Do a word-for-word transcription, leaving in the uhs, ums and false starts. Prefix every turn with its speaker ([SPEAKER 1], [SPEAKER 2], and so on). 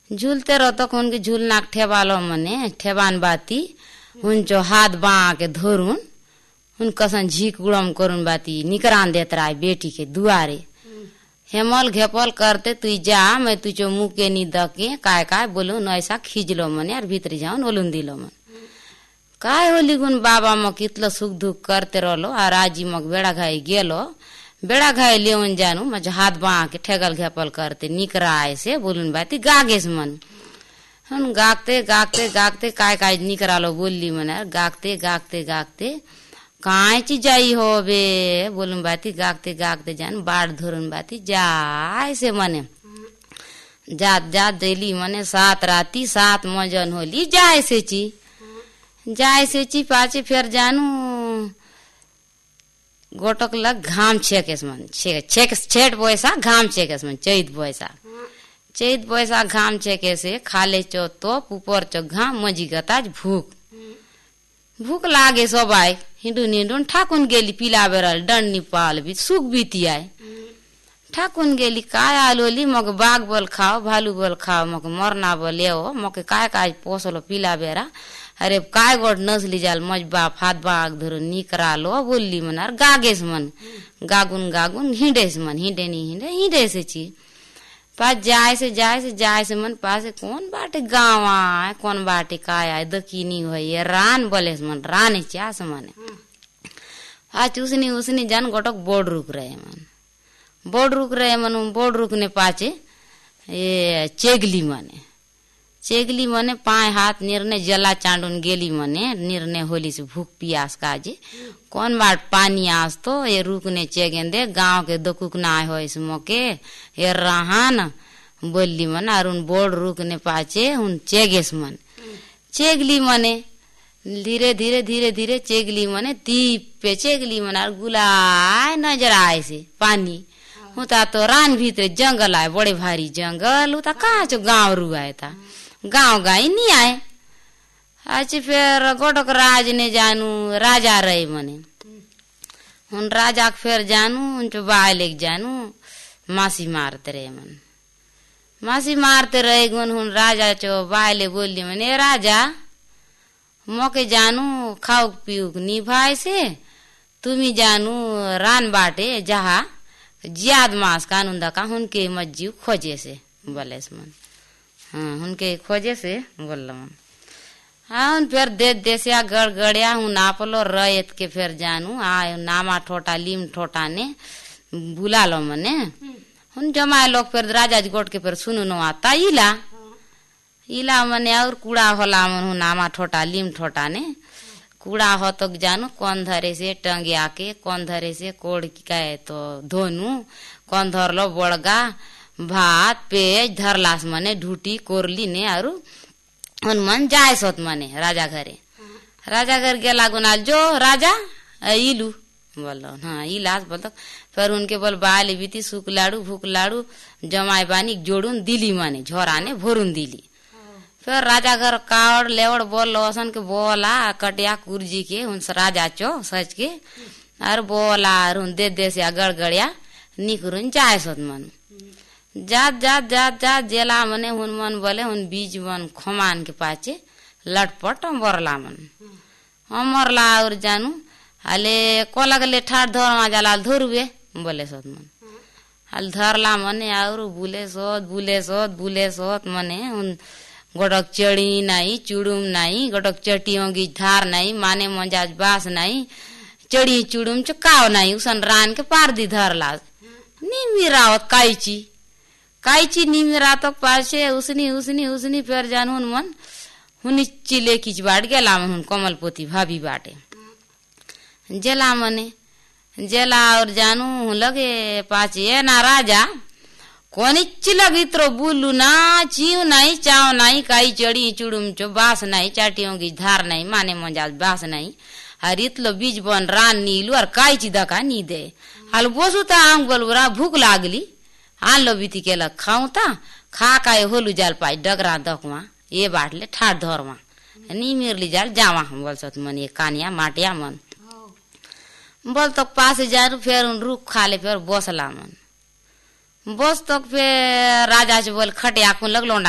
[SPEAKER 1] झूलते रहतो उनके झूलना ठेबालो मने ठेबान बाती उन जो हाथ बाँ के धोरून उन कसन झीक गुड़म करून बाती निकरान देत रहा बेटी के दुआरे हेमल घेपल करते तु जा मैं तुझो मुँह के नी दके काय काय बोलो न ऐसा खींचलो मने और भीतर जाऊन ओलून दिलो मन काय होली गुन बाबा मक इतलो सुख दुख करते रहलो और आजी मक बेड़ा घाई गेलो बेड़ा घाई लेवन जानू मज हाथ बाँ के ठेगल घेपल करते निकरा ऐसे बोलून बाती गागेस मन हम गागते गागते गागते काय काय निकरालो बोली मन गागते गागते गागते काय चीज जाई हो बे बोलून बाती गागते गागते जान बाढ़ धोरून बाती जा ऐसे मने जात जात देली मने सात राती सात मजन होली जा ऐसे ची जा ऐसे ची पाचे फिर जानू गोटक लग घाम छेकेस मन छेक छेट बोयसा घाम छेकेस मन चैत बोयसा चैत बोयसा घाम छेके से खाले चो तो ऊपर चो घाम मजी गताज भूख भूख लागे सबाई हिंडून हिंडून ठाकुन गेली पिला बेरल डंड निपाल भी सुख बीती आए ठाकुन गेली काय आलोली मग बाघ बोल खाओ भालू बोल खाओ मग मरना बोल ले मग काय काय पोसलो पिला बेरा अरे काय गोड नसली जाल मज बाप हाथ बाग धरून निकरालो बोलली मनार गागेस मन गागुन गागुन हिंडेस मन हिंडे नहीं हिंडे हिंडे से ची पास जाए से जाए से जाए से मन पास कौन बाटे गाँव आए कौन बाटे काय आए दकी नहीं हो ये रान बोले मन रान चास मने आज उसनी उसनी जान गोटक बोर्ड रुक रहे मन बोर्ड रुक रहे मन बोर्ड रुकने पाचे ये चेगली मने चेगली मने पाए हाथ निर्णय जला चांडून गेली मने निर्णय होली से भूख पियास काजे कौन बाट पानी आस तो ये रुकने चेगेंदे गांव के दुकुक ना हो इस मौके ये रहान बोली मन और उन बोर्ड रुकने पाचे उन चेगेस मन चेगली मने धीरे धीरे धीरे धीरे चेगली मने तीप पे चेगली मन और गुलाय नजर आए से पानी होता तो रान भीतर जंगल आए बड़े भारी जंगल होता कहाँ चो गाँव रू आए था गाँव गाई नहीं आए आज फिर गोटक राज ने जानू राजा रहे मने उन राजा फिर जानू उन पे बाय लेके जानू मासी मारते रहे मन मासी मारते रहे गुन उन राजा चो बाय ले बोली मने राजा मौके जानू खाऊ पीऊ नी भाई से तुम्ही जानू रान बाटे जहा जियाद मास कानून दा का उनके मज्जू खोजे से बोले मन हाँ उनके खोजे से बोल हाँ फिर दे देसिया गड़ गड़िया हूँ नापलो रयत के फिर जानू आ नामा ठोटा लीम ठोटा ने बुला लो मने उन जमाए लोग फिर राजा जी गोट के फिर सुनु नो आता इला इला मने और कूड़ा होला मन हूँ नामा ठोटा लीम ठोटा ने कूड़ा हो तो जानू कौन धरे से टंगे आके कौन धरे से कोड़ के तो धोनू कौन धर लो बड़गा भात पेज धरलास मने ढूटी कोरली ने और उन मन जाए सोत मने राजा घरे राजा घर गेला गुनाल जो राजा इलू बोलो हाँ इलास बोल फिर उनके बोल बाली बीती सुख लाड़ू भूख लाड़ू जमाए बानी जोड़ून दिली माने झोरा ने भोरून दिली फिर राजा घर कावड़ लेवड़ बोल लोसन के बोला कटिया कुर्जी के उन राजा चो सच के और बोला उन दे दे से गड़गड़िया निकरून जाए सोत मन जात जात जात जात जेला मने हुन मन बोले हुन बीज मन खोमान के पाचे लटपट मरला मन हम मरला और जानू हाले को लगले ठाट धोर जाला धोरुए बोले सोत मन हाल धरला मने और बुले सोत बुले सोत बुले सोत मने उन गोटक चढ़ी नहीं चुड़ुम नहीं गोटक चटियों की धार नहीं माने मजाज बास नहीं चढ़ी चुड़ुम चुकाव नहीं उसन रान के पार दी धरला नी मिरावत काईची काईची नी मिरा तो पासे उसनी उसनी उसनी फिर जानू मन हुनी चिले किच बाट गेला मन कमल पोती भाभी बाटे जेला मने जेला और जानू लगे पाचे ना राजा कोनिच लगी तो बुलू ना चीव नहीं चाव नहीं काई चढ़ी चुड़ुम चो बास नहीं चाटियों की धार नहीं माने मजाज बास नहीं हर इतलो बीज बन रान नीलू और काई चिदा का नी दे हाल बोसू था आंग बोलबरा भूख लागली आन लो बीती केला खाऊ था खा काय होलू जाल पाई डगरा दकवा ये बाटले ठाट धरवा नी मिरली जाल जावा हम बोल सत मन ये कानिया माटिया मन बोल तो पास जारू फिर रुख खा ले फिर बसला मन बस तो फिर राजा से बोल खटे आकुन लगलो